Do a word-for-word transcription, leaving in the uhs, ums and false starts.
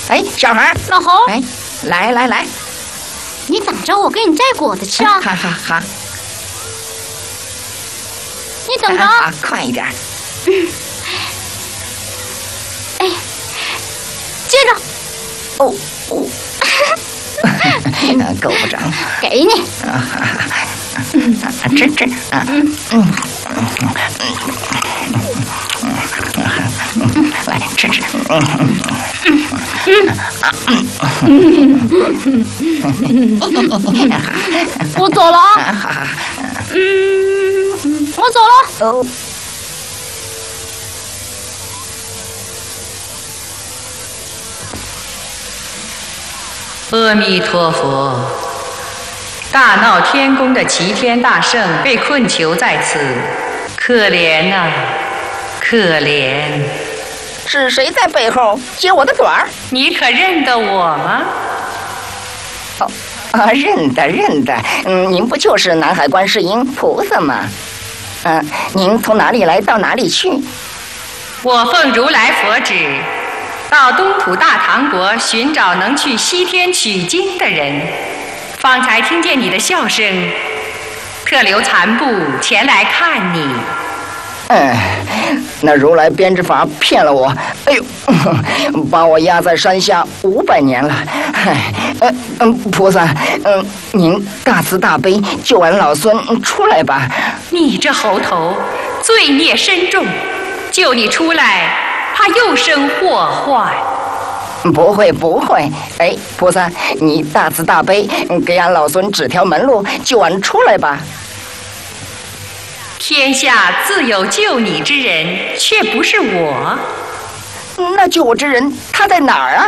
哎，小孩， 老猴， 哎，来来来， 你等着，我给你摘果子吃啊！ 好好好， 你等着， 啊，快一点。 嗯，哎，接着， 哦哦，够不着， 给你。 啊，吃吃啊，嗯嗯嗯，来吃吃，嗯嗯嗯， 我走了啊，嗯，我走了。 哦。 阿弥陀佛！大闹天宫的齐天大圣被困囚在此，可怜呐、啊，可怜！ 是谁在背后揭我的短儿？ 你可认得我吗？ 哦，啊，认得认得。嗯，您不就是南海观世音菩萨吗？嗯、啊，您从哪里来到哪里去？ 我奉如来佛旨，到东土大唐国寻找能去西天取经的人，方才听见你的笑声，特留残部前来看你。 嗯，那如来编织法骗了我，哎呦，把我压在山下五百年了。哎，嗯嗯，菩萨，嗯，您大慈大悲，救俺老孙出来吧。 你这猴头，罪孽深重，救你出来，怕又生祸患。 不会不会，哎，菩萨，你大慈大悲，给俺老孙指条门路，救俺出来吧。 天下自有救你之人，却不是我。 那救我之人他在哪儿啊？